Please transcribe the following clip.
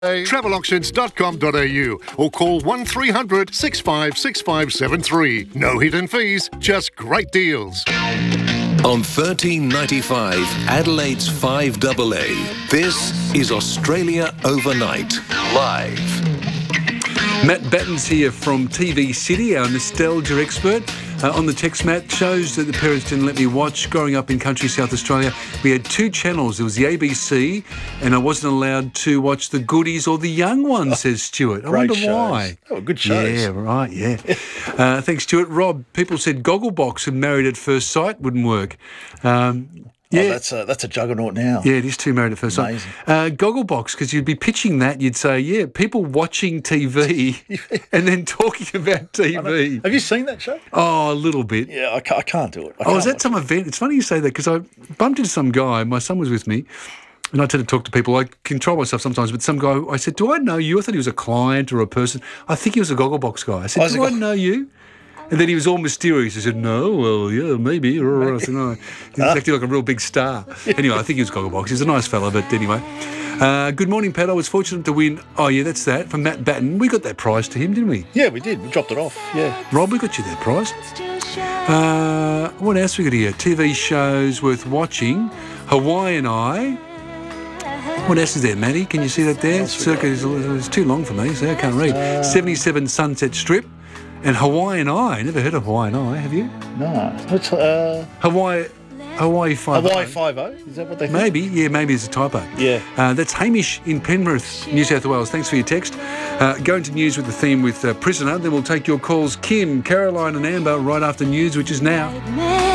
Travelauctions.com.au or call 1300 65 6573. No hidden fees, just great deals. On 1395, Adelaide's 5AA, this is Australia Overnight, live. Matt Batten's here from TV City, our nostalgia expert. On the text, Matt, shows that the parents didn't let me watch growing up in country South Australia. We had two channels. There was the ABC, and I wasn't allowed to watch the goodies or the young ones, says Stuart. I wonder why. Oh, good shows. Yeah, right, yeah. Thanks, Stuart. Rob, people said Gogglebox and Married at First Sight wouldn't work. Yeah, that's a juggernaut now. Yeah, it is too Married at First Sight. Gogglebox, because you'd be pitching that, you'd say, yeah, people watching TV and then talking about TV. Have you seen that show? Oh, a little bit. Yeah, I can't do it. I was at some event. It's funny you say that because I bumped into some guy. My son was with me. And I tend to talk to people. I control myself sometimes, but some guy, I said, do I know you? I thought he was a client or a person. I think he was a Gogglebox guy. I said, do I know you? And then he was all mysterious. He said, no, well, yeah, maybe. I said, no. He was acting like a real big star. Anyway, I think he was Gogglebox. He's a nice fella, but anyway. Good morning, Pat. I was fortunate to win. Oh, yeah, that's that. From Matt Batten. We got that prize to him, didn't we? Yeah, we did. We dropped it off. Yeah. Rob, we got you that prize. What else we got here? TV shows worth watching. Hawaii and I. What else is there, Matty? Can you see that there? Circa is too long for me, so I can't read. 77 Sunset Strip. And Hawaii and I. Never heard of Hawaii and I, have you? No. What's Hawaii 5-0. Hawaii 5-0? Is that what they think? Maybe. Yeah, maybe it's a typo. Yeah. That's Hamish in Penrith, New South Wales. Thanks for your text. Going to news with the theme with Prisoner. Then we'll take your calls, Kim, Caroline and Amber, right after news, which is now.